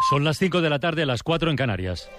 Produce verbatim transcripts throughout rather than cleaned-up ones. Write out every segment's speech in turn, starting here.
Son las cinco de la tarde, las cuatro en Canarias.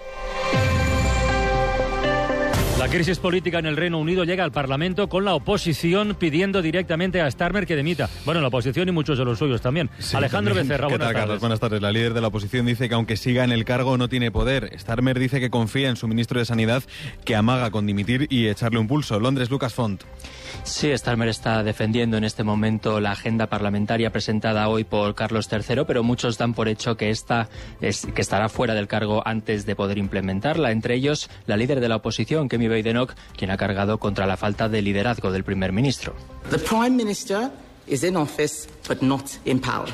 La crisis política en el Reino Unido llega al Parlamento con la oposición pidiendo directamente a Starmer que dimita. Bueno, la oposición y muchos de los suyos también. Sí, Alejandro también. Becerra, buenas tardes. Carlos? Buenas tardes. La líder de la oposición dice que aunque siga en el cargo no tiene poder. Starmer dice que confía en su ministro de Sanidad, que amaga con dimitir y echarle un pulso. Londres, Lucas Font. Sí, Starmer está defendiendo en este momento la agenda parlamentaria presentada hoy por Carlos tercero, pero muchos dan por hecho que, esta es, que estará fuera del cargo antes de poder implementarla. Entre ellos, la líder de la oposición, Kemi Badenoch, quien ha cargado contra la falta de liderazgo del primer ministro. The Prime Minister is in office, but not in power.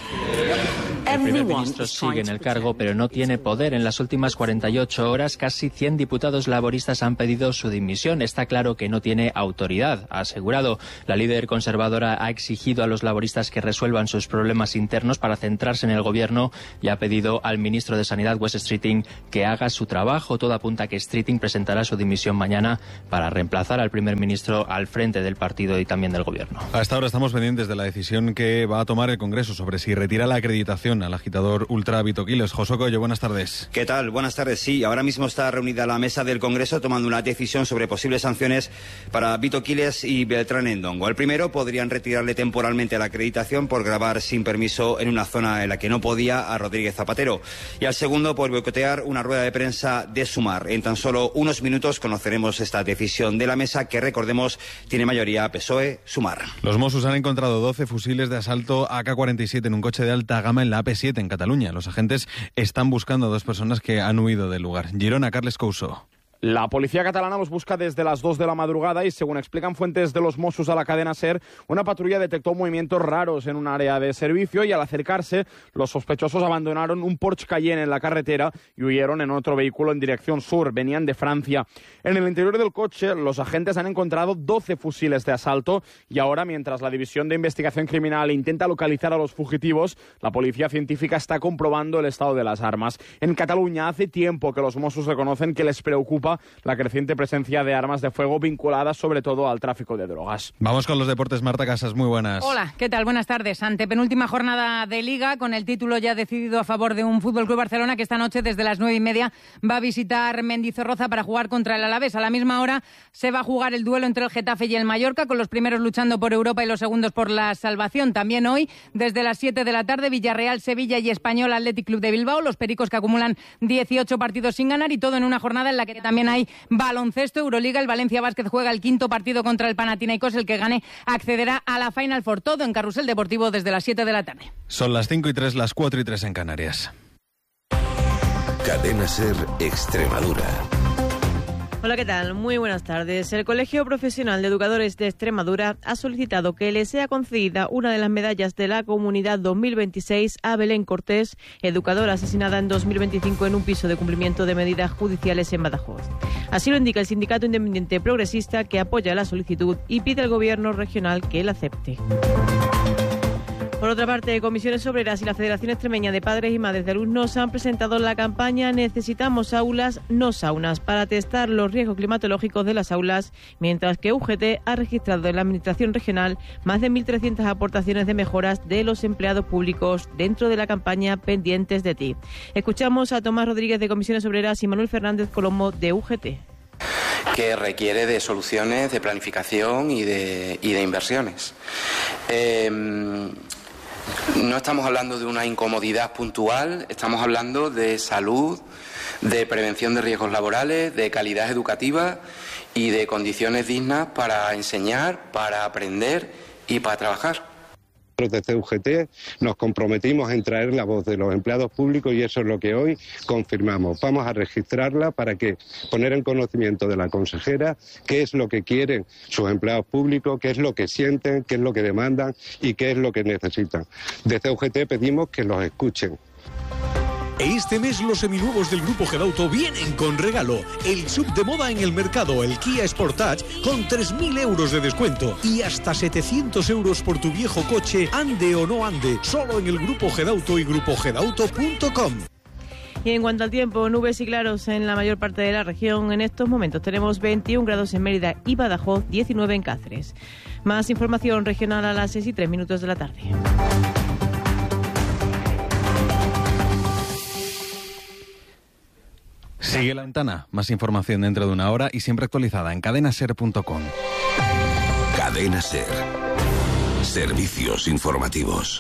El primer ministro sigue en el cargo, pero no tiene poder. En las últimas cuarenta y ocho horas, casi cien diputados laboristas han pedido su dimisión. Está claro que no tiene autoridad, ha asegurado. La líder conservadora ha exigido a los laboristas que resuelvan sus problemas internos para centrarse en el gobierno y ha pedido al ministro de Sanidad, Wes Streeting, que haga su trabajo. Todo apunta a que Streeting presentará su dimisión mañana para reemplazar al primer ministro al frente del partido y también del gobierno. Hasta ahora estamos pendientes de la decisión que va a tomar el Congreso sobre si retira la acreditación al agitador ultra Vito Quiles. José Coello, buenas tardes. ¿Qué tal? Buenas tardes. Sí, ahora mismo está reunida la mesa del Congreso tomando una decisión sobre posibles sanciones para Vito Quiles y Beltrán Endongo. Al primero podrían retirarle temporalmente la acreditación por grabar sin permiso en una zona en la que no podía a Rodríguez Zapatero. Y al segundo por boicotear una rueda de prensa de Sumar. En tan solo unos minutos conoceremos esta decisión de la mesa que, recordemos, tiene mayoría P S O E, Sumar. Los Mossos han encontrado doce fusiles de asalto A K cuarenta y siete en un coche de alta gama en la A P siete en Cataluña. Los agentes están buscando a dos personas que han huido del lugar. Girona, Carles Couso. La policía catalana los busca desde las dos de la madrugada y, según explican fuentes de los Mossos a la cadena SER, una patrulla detectó movimientos raros en un área de servicio y, al acercarse, los sospechosos abandonaron un Porsche Cayenne en la carretera y huyeron en otro vehículo en dirección sur. Venían de Francia. En el interior del coche, los agentes han encontrado doce fusiles de asalto y ahora, mientras la División de Investigación Criminal intenta localizar a los fugitivos, la policía científica está comprobando el estado de las armas. En Cataluña hace tiempo que los Mossos reconocen que les preocupa la creciente presencia de armas de fuego vinculadas sobre todo al tráfico de drogas. Vamos con los deportes. Marta Casas, muy buenas. Hola, ¿qué tal? Buenas tardes. Ante penúltima jornada de Liga, con el título ya decidido a favor de un F C Barcelona que esta noche desde las nueve y media va a visitar Mendizorroza para jugar contra el Alavés. A la misma hora se va a jugar el duelo entre el Getafe y el Mallorca, con los primeros luchando por Europa y los segundos por la salvación. También hoy, desde las siete de la tarde, Villarreal, Sevilla y Español Athletic Club de Bilbao, los pericos que acumulan dieciocho partidos sin ganar, y todo en una jornada en la que también hay baloncesto, Euroliga. El Valencia Basket juega el quinto partido contra el Panathinaikos. El que gane accederá a la Final Four. Todo en Carrusel Deportivo desde las siete de la tarde. Son las cinco y tres, las cuatro y tres en Canarias. Cadena SER Extremadura. Hola, ¿qué tal? Muy buenas tardes. El Colegio Profesional de Educadores de Extremadura ha solicitado que le sea concedida una de las medallas de la Comunidad dos mil veintiséis a Belén Cortés, educadora asesinada en dos mil veinticinco en un piso de cumplimiento de medidas judiciales en Badajoz. Así lo indica el Sindicato Independiente Progresista, que apoya la solicitud y pide al Gobierno regional que la acepte. Por otra parte, Comisiones Obreras y la Federación Extremeña de Padres y Madres de Alumnos han presentado la campaña Necesitamos aulas, no saunas, para testar los riesgos climatológicos de las aulas, mientras que U G T ha registrado en la Administración Regional más de mil trescientas aportaciones de mejoras de los empleados públicos dentro de la campaña Pendientes de ti. Escuchamos a Tomás Rodríguez de Comisiones Obreras y Manuel Fernández Colombo de U G T. Que requiere de soluciones, de planificación y de, y de inversiones. Eh, No estamos hablando de una incomodidad puntual, estamos hablando de salud, de prevención de riesgos laborales, de calidad educativa y de condiciones dignas para enseñar, para aprender y para trabajar. Desde U G T nos comprometimos en traer la voz de los empleados públicos y eso es lo que hoy confirmamos. Vamos a registrarla para que poner en conocimiento de la consejera qué es lo que quieren sus empleados públicos, qué es lo que sienten, qué es lo que demandan y qué es lo que necesitan. Desde U G T pedimos que los escuchen. Este mes los seminuevos del Grupo Gedauto vienen con regalo. El sub de moda en el mercado, el Kia Sportage, con tres mil euros de descuento y hasta setecientos euros por tu viejo coche, ande o no ande, solo en el Grupo Gedauto y grupo gedauto punto com. Y en cuanto al tiempo, nubes y claros en la mayor parte de la región. En estos momentos tenemos veintiún grados en Mérida y Badajoz, diecinueve en Cáceres. Más información regional a las seis y tres minutos de la tarde. Sigue La Ventana. Más información dentro de una hora y siempre actualizada en cadena ser punto com. Cadena Ser. Servicios informativos.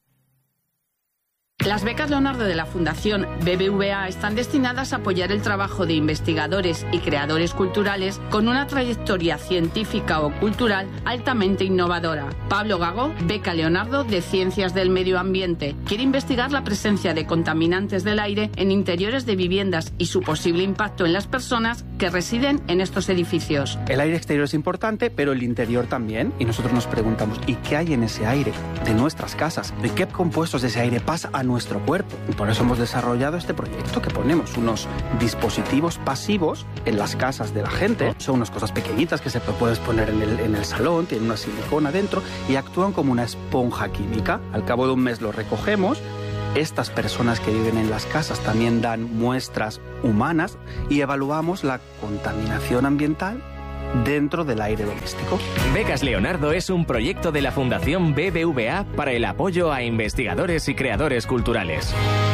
Las becas Leonardo de la Fundación B B V A están destinadas a apoyar el trabajo de investigadores y creadores culturales con una trayectoria científica o cultural altamente innovadora. Pablo Gago, beca Leonardo de Ciencias del Medio Ambiente, quiere investigar la presencia de contaminantes del aire en interiores de viviendas y su posible impacto en las personas que residen en estos edificios. El aire exterior es importante, pero el interior también. Y nosotros nos preguntamos, ¿y qué hay en ese aire de nuestras casas? ¿De qué compuestos de ese aire pasa a nuestro cuerpo? Y por eso hemos desarrollado este proyecto, que ponemos unos dispositivos pasivos en las casas de la gente. Son unas cosas pequeñitas que se puedes poner en el, en el salón, tienen una silicona dentro y actúan como una esponja química. Al cabo de un mes lo recogemos. Estas personas que viven en las casas también dan muestras humanas y evaluamos la contaminación ambiental dentro del aire doméstico. Becas Leonardo es un proyecto de la Fundación B B V A para el apoyo a investigadores y creadores culturales.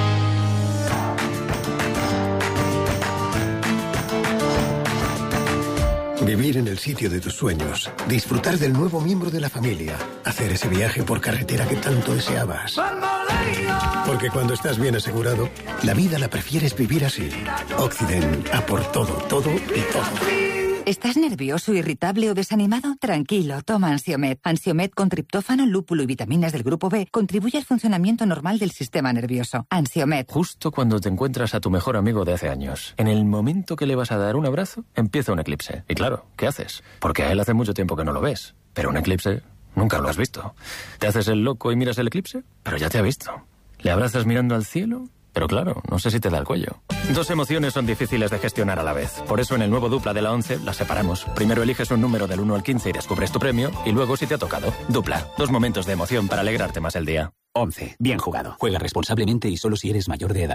Vivir en el sitio de tus sueños, disfrutar del nuevo miembro de la familia, hacer ese viaje por carretera que tanto deseabas. Porque cuando estás bien asegurado, la vida la prefieres vivir así. Occident, a por todo, todo y todo. ¿Estás nervioso, irritable o desanimado? Tranquilo, toma Ansiomed. Ansiomed con triptófano, lúpulo y vitaminas del grupo B contribuye al funcionamiento normal del sistema nervioso. Ansiomed. Justo cuando te encuentras a tu mejor amigo de hace años, en el momento que le vas a dar un abrazo, empieza un eclipse. Y claro, ¿qué haces? Porque a él hace mucho tiempo que no lo ves. Pero un eclipse nunca lo has visto. ¿Te haces el loco y miras el eclipse? Pero ya te ha visto. ¿Le abrazas mirando al cielo? Pero claro, no sé si te da el cuello. Dos emociones son difíciles de gestionar a la vez. Por eso en el nuevo Dupla de la once las separamos. Primero eliges un número del uno al quince y descubres tu premio, y luego si te ha tocado. Dupla, dos momentos de emoción para alegrarte más el día. once. Bien jugado. Juega responsablemente y solo si eres mayor de edad.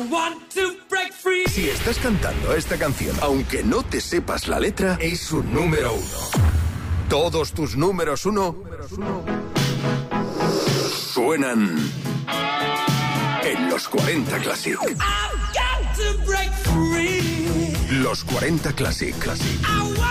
Si estás cantando esta canción, aunque no te sepas la letra, es un número uno. Todos tus números uno suenan en los cuarenta Classic. Los cuarenta Classic. Classic.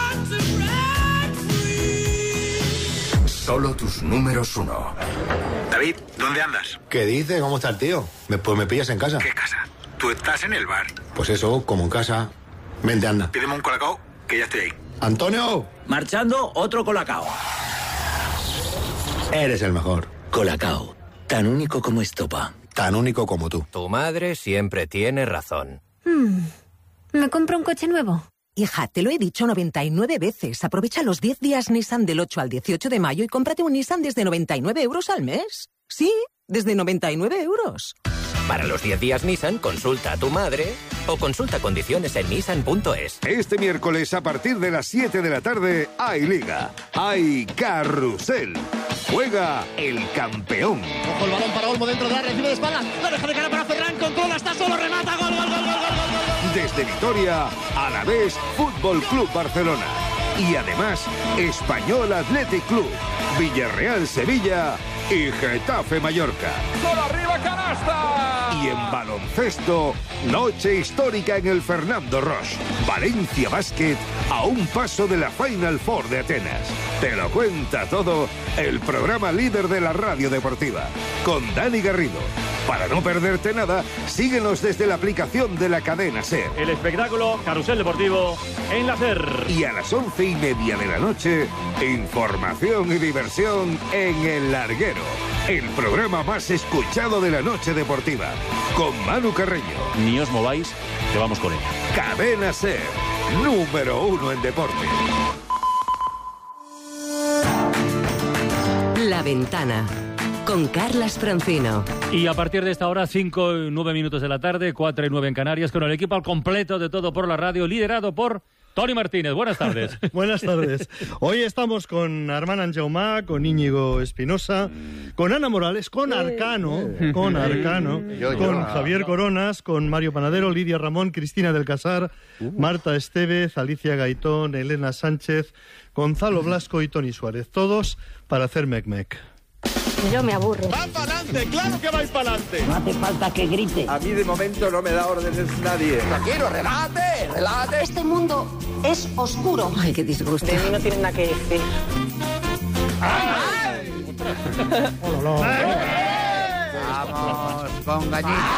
Solo tus números uno. David, ¿dónde andas? ¿Qué dices? ¿Cómo está el tío? Me, pues me pillas en casa. ¿Qué casa? Tú estás en el bar. Pues eso, como en casa. Vente, anda. Pídeme un colacao, que ya estoy ahí. ¡Antonio! Marchando, otro colacao. Eres el mejor. Colacao, tan único como estopa. Tan único como tú. Tu madre siempre tiene razón. Hmm. ¿Me compro un coche nuevo? Hija, te lo he dicho noventa y nueve veces. Aprovecha los diez días Nissan del ocho al dieciocho de mayo y cómprate un Nissan desde noventa y nueve euros al mes. Sí, desde noventa y nueve euros. Para los diez días Nissan, consulta a tu madre o consulta condiciones en nissan punto es. Este miércoles a partir de las siete de la tarde hay Liga, hay Carrusel. Juega el campeón. Ojo el balón para Olmo dentro de la recibe de espaldas. La deja de cara para Ferran, controla, está solo, remata, gol, gol, gol, gol, gol, gol. Desde Vitoria, Alavés Fútbol Club Barcelona. Y además, Español Athletic Club, Villarreal Sevilla y Getafe Mallorca. ¡Gol arriba, canasta! Y en baloncesto, noche histórica en el Fernando Roche. Valencia Basket a un paso de la Final Four de Atenas. Te lo cuenta todo el programa líder de la radio deportiva, con Dani Garrido. Para no perderte nada, síguenos desde la aplicación de la cadena SER. El espectáculo Carrusel Deportivo en la SER. Y a las once y media de la noche, información y diversión en El Larguero, el programa más escuchado de la noche deportiva, con Manu Carreño. Ni os mováis, que vamos con ella. Cadena SER, número uno en deporte. La Ventana, con Carlas Francino. Y a partir de esta hora, cinco y nueve minutos de la tarde, cuatro y nueve en Canarias, con el equipo al completo de Todo por la Radio, liderado por Toni Martínez. Buenas tardes. Buenas tardes. Hoy estamos con Armand Anjaumá, con Íñigo Espinosa, con Ana Morales, con Arcano, con Arcano, con Javier Coronas, con Mario Panadero, Lidia Ramón, Cristina del Casar, Marta Estevez, Alicia Gaitón, Elena Sánchez, Gonzalo Blasco y Toni Suárez. Todos para hacer Mec Mec. Yo me aburro. ¡Va para adelante! ¡Claro que vais para adelante! No hace falta que grite. A mí de momento no me da órdenes nadie. Tranquilo, relájate, relájate. Este mundo es oscuro. Ay, qué disgusto. De mí no tienes nada que decir. Vamos, con gallina.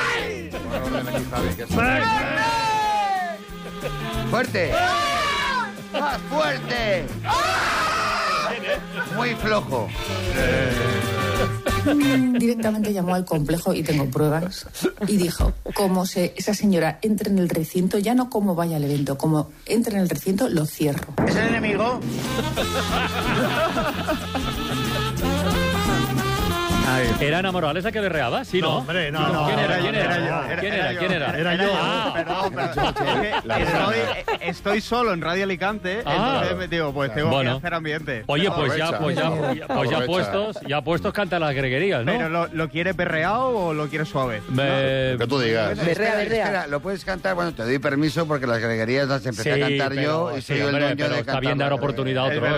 ¡Fuerte! ¡Más fuerte! Muy flojo. Directamente llamó al complejo, y tengo pruebas, y dijo, como se, esa señora entre en el recinto, ya no como vaya al evento, como entre en el recinto, lo cierro. ¿Es el enemigo? ¿Era Ana Morales la que berreaba? Sí, ¿no? No, hombre, no, no. ¿Quién era? ¿Quién era era? yo, ¿Quién era era? yo. ¿Quién era? Era yo. Ah. Perdón, perdón. Estoy, estoy solo en Radio Alicante, Ah. entonces me digo, pues tengo Bueno. que hacer ambiente. Oye, pues ya, pues ya, pues ya, pues ya puestos, ya puestos canta las greguerías, ¿no? Pero ¿lo, lo quieres berreado o lo quieres suave? Me- Que tú digas. Bueno, espera, espera, lo puedes cantar, bueno, te doy permiso porque las greguerías las empecé Sí, a cantar pero- yo y sí, soy el hombre, dueño pero de está cantar bien dar las oportunidad a greguerías. otro.